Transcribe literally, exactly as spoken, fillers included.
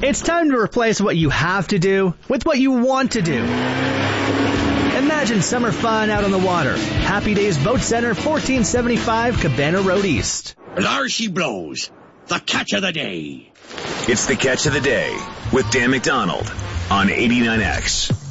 It's time to replace what you have to do with what you want to do. Imagine summer fun out on the water. Happy Days Boat Center, fourteen seventy-five Cabana Road East. There she blows. The catch of the day. It's the catch of the day with Dan McDonald on eighty-nine X.